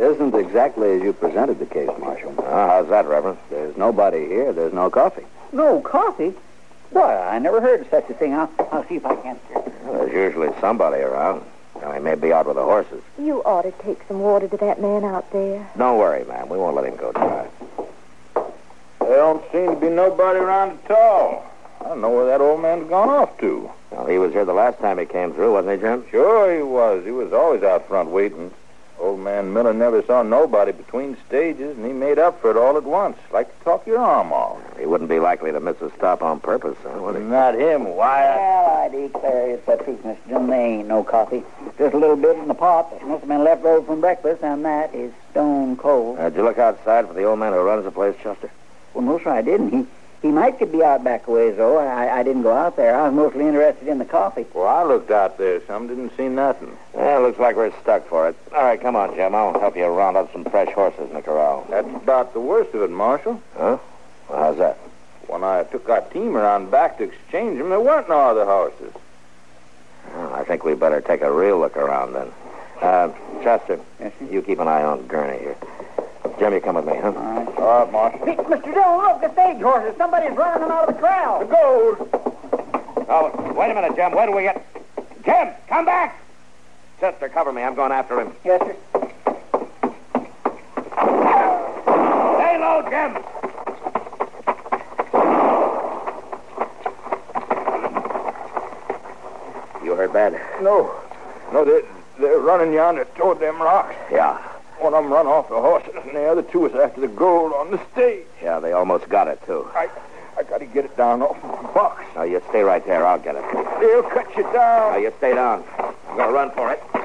isn't exactly as you presented the case, Marshal. How's that, Reverend? There's nobody here. There's no coffee. No coffee? Why, I never heard of such a thing. I'll see if I can. Well, there's usually somebody around. He may be out with the horses. You ought to take some water to that man out there. Don't worry, ma'am. We won't let him go dry. There don't seem to be nobody around at all. I don't know where that old man's gone off to. Well, he was here the last time he came through, wasn't he, Jim? Sure he was. He was always out front waiting. Old man Miller never saw nobody between stages, and he made up for it all at once. Like to talk your arm off. He wouldn't be likely to miss a stop on purpose, would he? Not him, Wyatt. Well, I declare it's the truth, Mr. Jim. There ain't no coffee. Just a little bit in the pot that must have been left over from breakfast, and that is stone cold. Did you look outside for the old man who runs the place, Chester? Well, no, sir, I didn't. He might could be out back a ways, though. I didn't go out there. I was mostly interested in the coffee. Well, I looked out there some, didn't see nothing. Yeah, looks like we're stuck for it. All right, come on, Jim. I'll help you round up some fresh horses in the corral. That's about the worst of it, Marshal. Huh? Well, how's that? When I took our team around back to exchange them, there weren't no other horses. Well, I think we better take a real look around then. Chester, Yes, sir? you keep an eye on Gurney here. Jim, you come with me, huh? All right, Marshal. Mr. Dillon, look, the stage horses. Somebody's running them out of the corral. The gold! Oh, wait a minute, Jim. Where do we get... Jim, come back! Chester, cover me. I'm going after him. Yes, sir. Stay low, Jim! You heard bad? No, they're running yonder toward them rocks. Yeah. One of them run off the horses, and the other two was after the gold on the stage. Yeah, they almost got it, too. I got to get it down off the box. Now, you stay right there. I'll get it. They'll cut you down. Now, you stay down. I'm going to run for it.